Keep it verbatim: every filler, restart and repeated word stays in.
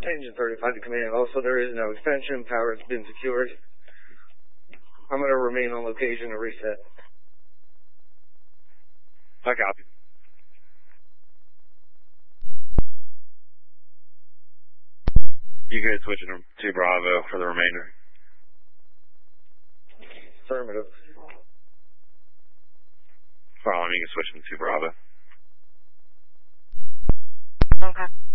Engine thirty-five to command. Also, there is no extension. Power has been secured. I'm going to remain on location to reset. I copy. You guys switching to Bravo for the remainder? Affirmative. Following, you can switch to Bravo. Okay.